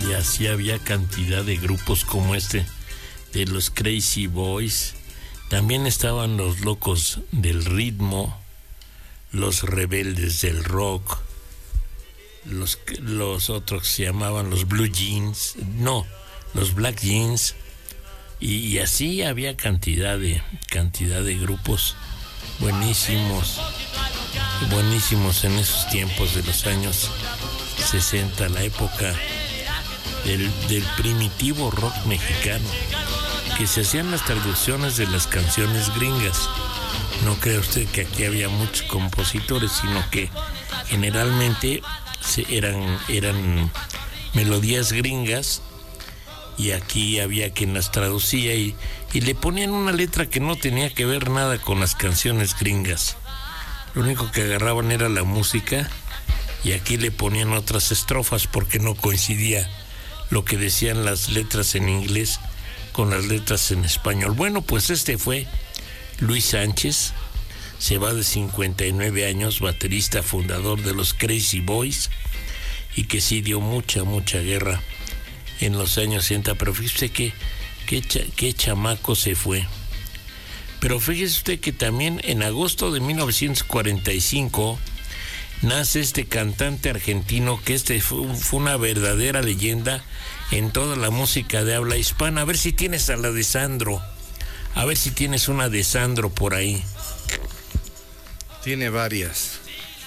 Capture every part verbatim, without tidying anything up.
y así había cantidad de grupos como este de los Crazy Boys. También estaban los locos del ritmo, los rebeldes del rock, los, los otros que se llamaban los Blue Jeans, no, los Black Jeans, y, y así había cantidad de cantidad de grupos buenísimos, buenísimos en esos tiempos de los años sesenta, la época del, del primitivo rock mexicano, que se hacían las traducciones de las canciones gringas. No cree usted que aquí había muchos compositores, sino que generalmente se, eran, eran melodías gringas, y aquí había quien las traducía y, y le ponían una letra que no tenía que ver nada con las canciones gringas. Lo único que agarraban era la música, y aquí le ponían otras estrofas porque no coincidía lo que decían las letras en inglés con las letras en español. Bueno, pues este fue Luis Sánchez, se va de cincuenta y nueve años, baterista fundador de los Crazy Boys, y que sí dio mucha, mucha guerra en los años sesenta, pero fíjese que qué, qué chamaco se fue. Pero fíjese usted que también en agosto de mil novecientos cuarenta y cinco nace este cantante argentino, que este fue, fue una verdadera leyenda en toda la música de habla hispana. A ver si tienes a la de Sandro, a ver si tienes una de Sandro por ahí. Tiene varias.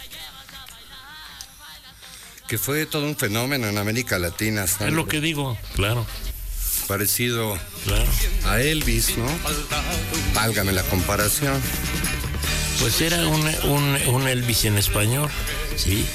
Que fue todo un fenómeno en América Latina. Sandro. Es lo que digo, claro. Parecido claro. a Elvis, ¿no? Válgame la comparación. Pues era un, un, un Elvis en español, sí.